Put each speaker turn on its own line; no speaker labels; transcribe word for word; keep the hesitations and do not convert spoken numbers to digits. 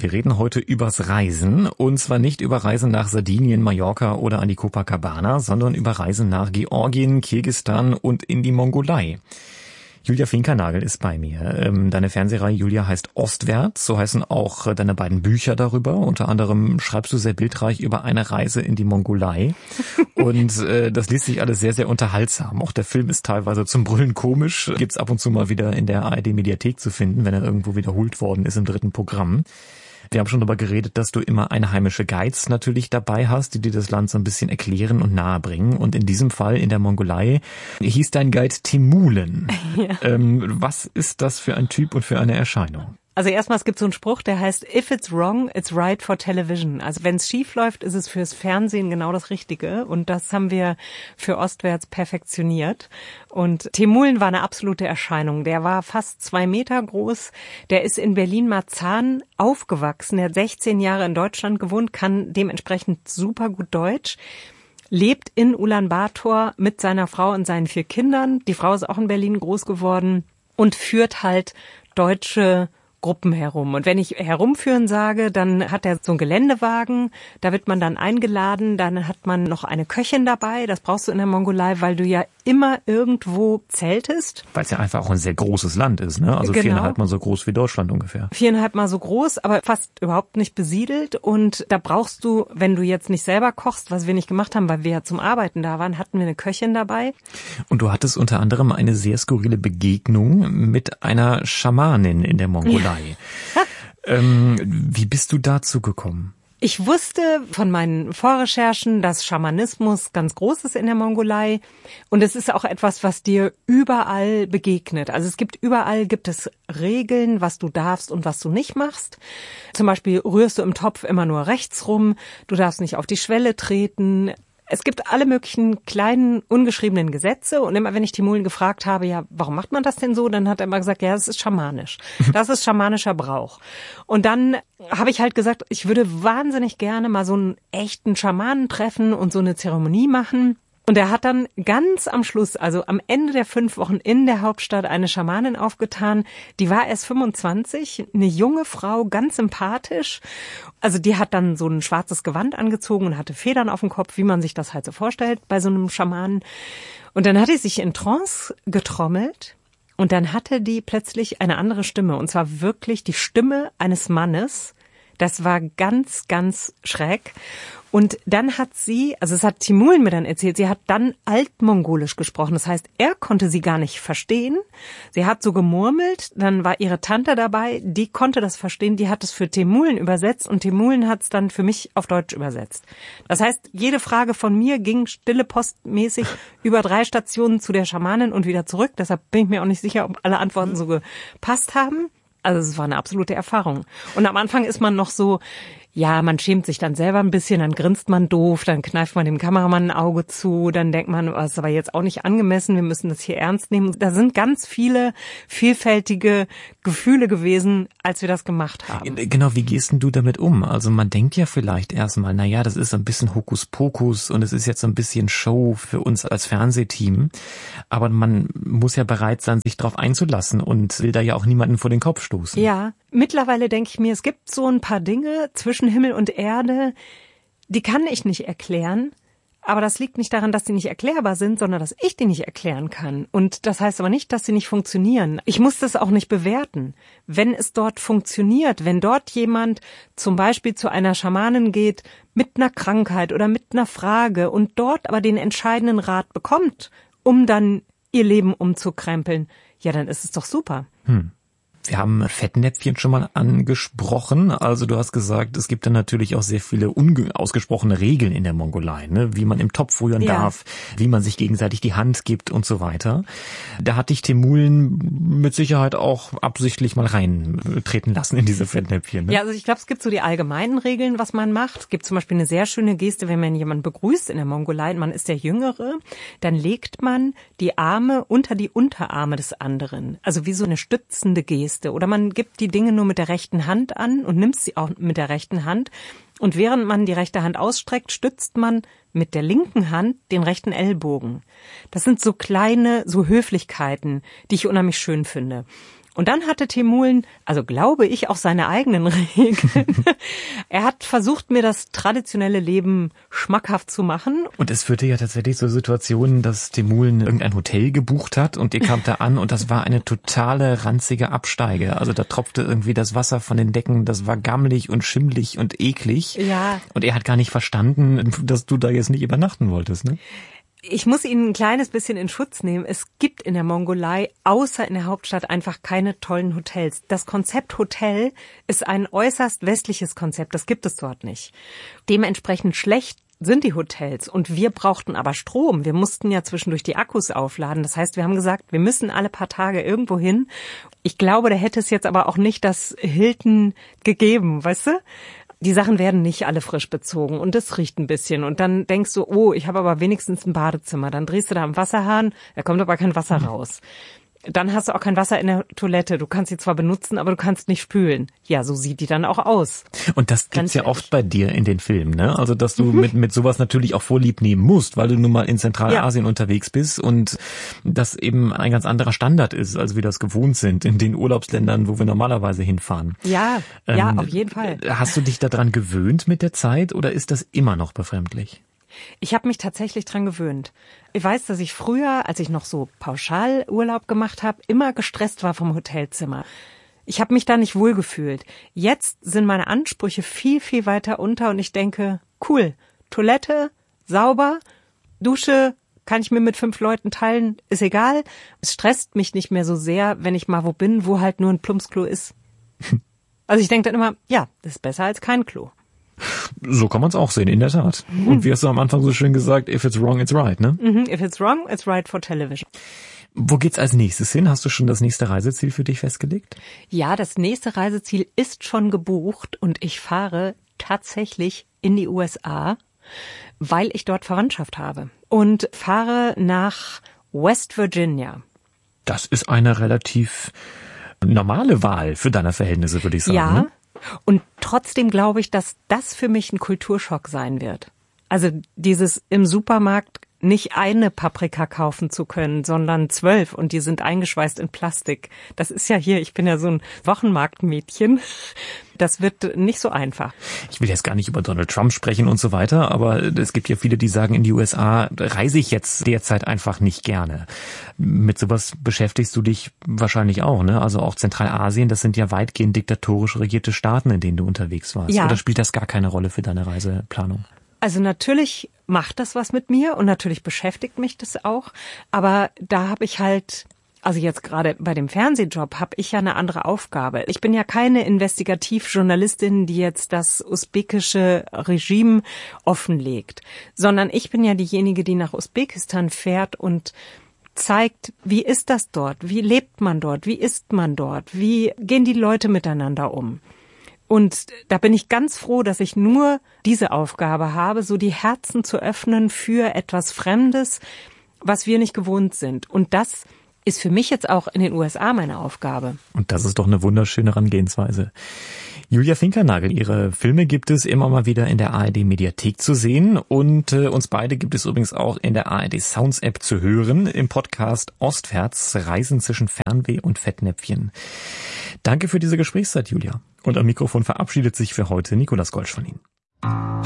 Wir reden heute übers Reisen und zwar nicht über Reisen nach Sardinien, Mallorca oder an die Copacabana, sondern über Reisen nach Georgien, Kirgisistan und in die Mongolei. Julia Finkernagel ist bei mir. Deine Fernsehreihe, Julia, heißt Ostwärts. So heißen auch deine beiden Bücher darüber. Unter anderem schreibst du sehr bildreich über eine Reise in die Mongolei. Und äh, das liest sich alles sehr, sehr unterhaltsam. Auch der Film ist teilweise zum Brüllen komisch. Gibt's ab und zu mal wieder in der A R D-Mediathek zu finden, wenn er irgendwo wiederholt worden ist im dritten Programm. Wir haben schon darüber geredet, dass du immer einheimische Guides natürlich dabei hast, die dir das Land so ein bisschen erklären und nahebringen. Und in diesem Fall in der Mongolei hieß dein Guide Temulen. Ja. Ähm, was ist das für ein Typ und für eine Erscheinung?
Also erstmal, es gibt so einen Spruch, der heißt, if it's wrong, it's right for television. Also wenn es schief läuft, ist es fürs Fernsehen genau das Richtige. Und das haben wir für Ostwärts perfektioniert. Und Temulen war eine absolute Erscheinung. Der war fast zwei Meter groß. Der ist in Berlin-Marzahn aufgewachsen. Der hat sechzehn Jahre in Deutschland gewohnt, kann dementsprechend super gut Deutsch. Lebt in Ulaanbaatar mit seiner Frau und seinen vier Kindern. Die Frau ist auch in Berlin groß geworden und führt halt deutsche Gruppen herum. Und wenn ich herumführen sage, dann hat er so einen Geländewagen, da wird man dann eingeladen, dann hat man noch eine Köchin dabei, das brauchst du in der Mongolei, weil du ja immer irgendwo zeltest.
Weil es ja einfach auch ein sehr großes Land ist, ne? Also
genau.
viereinhalb Mal so groß wie Deutschland ungefähr.
Viereinhalb Mal so groß, aber fast überhaupt nicht besiedelt. Und da brauchst du, wenn du jetzt nicht selber kochst, was wir nicht gemacht haben, weil wir ja zum Arbeiten da waren, hatten wir eine Köchin dabei.
Und du hattest unter anderem eine sehr skurrile Begegnung mit einer Schamanin in der Mongolei. Ja. ähm, wie bist du dazu gekommen?
Ich wusste von meinen Vorrecherchen, dass Schamanismus ganz groß ist in der Mongolei und es ist auch etwas, was dir überall begegnet. Also es gibt überall gibt es Regeln, was du darfst und was du nicht machst. Zum Beispiel rührst du im Topf immer nur rechts rum, du darfst nicht auf die Schwelle treten. Es gibt alle möglichen kleinen, ungeschriebenen Gesetze und immer wenn ich Temulen gefragt habe, ja, warum macht man das denn so, dann hat er immer gesagt, ja, das ist schamanisch. Das ist schamanischer Brauch. Und dann habe ich halt gesagt, ich würde wahnsinnig gerne mal so einen echten Schamanen treffen und so eine Zeremonie machen. Und er hat dann ganz am Schluss, also am Ende der fünf Wochen in der Hauptstadt eine Schamanin aufgetan. Die war erst fünfundzwanzig, eine junge Frau, ganz sympathisch. Also die hat dann so ein schwarzes Gewand angezogen und hatte Federn auf dem Kopf, wie man sich das halt so vorstellt bei so einem Schamanen. Und dann hat die sich in Trance getrommelt und dann hatte die plötzlich eine andere Stimme. Und zwar wirklich die Stimme eines Mannes. Das war ganz, ganz schräg. Und dann hat sie, also es hat Temulen mir dann erzählt, sie hat dann altmongolisch gesprochen. Das heißt, er konnte sie gar nicht verstehen. Sie hat so gemurmelt, dann war ihre Tante dabei, die konnte das verstehen, die hat es für Temulen übersetzt und Temulen hat es dann für mich auf Deutsch übersetzt. Das heißt, jede Frage von mir ging stille postmäßig über drei Stationen zu der Schamanin und wieder zurück. Deshalb bin ich mir auch nicht sicher, ob alle Antworten so gepasst haben. Also es war eine absolute Erfahrung. Und am Anfang ist man noch so, ja, man schämt sich dann selber ein bisschen, dann grinst man doof, dann kneift man dem Kameramann ein Auge zu, dann denkt man, das ist aber jetzt auch nicht angemessen, wir müssen das hier ernst nehmen. Da sind ganz viele vielfältige Gefühle gewesen, als wir das gemacht haben.
Genau, wie gehst denn du damit um? Also man denkt ja vielleicht erstmal, na ja, das ist ein bisschen Hokuspokus und es ist jetzt so ein bisschen Show für uns als Fernsehteam, aber man muss ja bereit sein, sich darauf einzulassen und will da ja auch niemanden vor den Kopf stoßen.
Ja, mittlerweile denke ich mir, es gibt so ein paar Dinge zwischen Himmel und Erde, die kann ich nicht erklären, aber das liegt nicht daran, dass sie nicht erklärbar sind, sondern dass ich die nicht erklären kann. Und das heißt aber nicht, dass sie nicht funktionieren. Ich muss das auch nicht bewerten. Wenn es dort funktioniert, wenn dort jemand zum Beispiel zu einer Schamanin geht mit einer Krankheit oder mit einer Frage und dort aber den entscheidenden Rat bekommt, um dann ihr Leben umzukrempeln, ja, dann ist es doch super.
Hm. Wir haben Fettnäpfchen schon mal angesprochen. Also du hast gesagt, es gibt dann natürlich auch sehr viele unausgesprochene Regeln in der Mongolei, ne? Wie man im Topf rühren ja. darf, wie man sich gegenseitig die Hand gibt und so weiter. Da hat dich Temulen mit Sicherheit auch absichtlich mal reintreten lassen in diese Fettnäpfchen. Ne?
Ja, also ich glaube, es gibt so die allgemeinen Regeln, was man macht. Es gibt zum Beispiel eine sehr schöne Geste, wenn man jemanden begrüßt in der Mongolei, man ist der Jüngere, dann legt man die Arme unter die Unterarme des anderen. Also wie so eine stützende Geste. Oder man gibt die Dinge nur mit der rechten Hand an und nimmt sie auch mit der rechten Hand. Und während man die rechte Hand ausstreckt, stützt man mit der linken Hand den rechten Ellbogen. Das sind so kleine, so Höflichkeiten, die ich unheimlich schön finde. Und dann hatte Temulen, also glaube ich, auch seine eigenen Regeln. Er hat versucht, mir das traditionelle Leben schmackhaft zu machen.
Und es führte ja tatsächlich zu Situationen, dass Temulen irgendein Hotel gebucht hat und ihr kamt da an und das war eine totale ranzige Absteige. Also da tropfte irgendwie das Wasser von den Decken, das war gammelig und schimmlig und eklig.
Ja.
Und er hat gar nicht verstanden, dass du da jetzt nicht übernachten wolltest, ne?
Ich muss ihn ein kleines bisschen in Schutz nehmen. Es gibt in der Mongolei außer in der Hauptstadt einfach keine tollen Hotels. Das Konzept Hotel ist ein äußerst westliches Konzept. Das gibt es dort nicht. Dementsprechend schlecht sind die Hotels. Und wir brauchten aber Strom. Wir mussten ja zwischendurch die Akkus aufladen. Das heißt, wir haben gesagt, wir müssen alle paar Tage irgendwo hin. Ich glaube, da hätte es jetzt aber auch nicht das Hilton gegeben, weißt du? Die Sachen werden nicht alle frisch bezogen und es riecht ein bisschen. Und dann denkst du, oh, ich habe aber wenigstens ein Badezimmer. Dann drehst du da am Wasserhahn, da kommt aber kein Wasser raus. Dann hast du auch kein Wasser in der Toilette. Du kannst sie zwar benutzen, aber du kannst nicht spülen. Ja, so sieht die dann auch aus.
Und das gibt's ja oft bei dir in den Filmen, ne? Also, dass du mhm. mit mit sowas natürlich auch Vorlieb nehmen musst, weil du nun mal in Zentralasien ja. unterwegs bist und das eben ein ganz anderer Standard ist, als wir das gewohnt sind in den Urlaubsländern, wo wir normalerweise hinfahren.
Ja, ähm, ja, auf jeden Fall.
Hast du dich daran gewöhnt mit der Zeit oder ist das immer noch befremdlich?
Ich habe mich tatsächlich dran gewöhnt. Ich weiß, dass ich früher, als ich noch so Pauschalurlaub gemacht habe, immer gestresst war vom Hotelzimmer. Ich habe mich da nicht wohlgefühlt. Jetzt sind meine Ansprüche viel, viel weiter unter und ich denke, cool, Toilette, sauber, Dusche, kann ich mir mit fünf Leuten teilen, ist egal. Es stresst mich nicht mehr so sehr, wenn ich mal wo bin, wo halt nur ein Plumpsklo ist. Also ich denke dann immer, ja, das ist besser als kein Klo.
So kann man es auch sehen, in der Tat. Mhm. Und wie hast du am Anfang so schön gesagt, if it's wrong, it's right, ne?
Mhm, if it's wrong, it's right for television.
Wo geht's als nächstes hin? Hast du schon das nächste Reiseziel für dich festgelegt?
Ja, das nächste Reiseziel ist schon gebucht und ich fahre tatsächlich in die U S A, weil ich dort Verwandtschaft habe. Und fahre nach West Virginia.
Das ist eine relativ normale Wahl für deine Verhältnisse, würde ich sagen.
Ja.
Ne?
Und trotzdem glaube ich, dass das für mich ein Kulturschock sein wird. Also dieses im Supermarkt nicht eine Paprika kaufen zu können, sondern zwölf und die sind eingeschweißt in Plastik. Das ist ja hier, ich bin ja so ein Wochenmarktmädchen. Das wird nicht so einfach.
Ich will jetzt gar nicht über Donald Trump sprechen und so weiter, aber es gibt ja viele, die sagen, in die U S A reise ich jetzt derzeit einfach nicht gerne. Mit sowas beschäftigst du dich wahrscheinlich auch, ne? Also auch Zentralasien, das sind ja weitgehend diktatorisch regierte Staaten, in denen du unterwegs warst.
Ja.
Oder spielt das gar keine Rolle für deine Reiseplanung?
Also natürlich macht das was mit mir und natürlich beschäftigt mich das auch, aber da habe ich halt, also jetzt gerade bei dem Fernsehjob habe ich ja eine andere Aufgabe. Ich bin ja keine Investigativjournalistin, die jetzt das usbekische Regime offenlegt, sondern ich bin ja diejenige, die nach Usbekistan fährt und zeigt, wie ist das dort, wie lebt man dort, wie isst man dort, wie gehen die Leute miteinander um. Und da bin ich ganz froh, dass ich nur diese Aufgabe habe, so die Herzen zu öffnen für etwas Fremdes, was wir nicht gewohnt sind. Und das ist für mich jetzt auch in den U S A meine Aufgabe.
Und das ist doch eine wunderschöne Herangehensweise. Julia Finkernagel, ihre Filme gibt es immer mal wieder in der A R D-Mediathek zu sehen und äh, uns beide gibt es übrigens auch in der A R D-Sounds-App zu hören, im Podcast Ostwärts, Reisen zwischen Fernweh und Fettnäpfchen. Danke für diese Gesprächszeit, Julia. Und am Mikrofon verabschiedet sich für heute Nicolas Goldsch von Ihnen.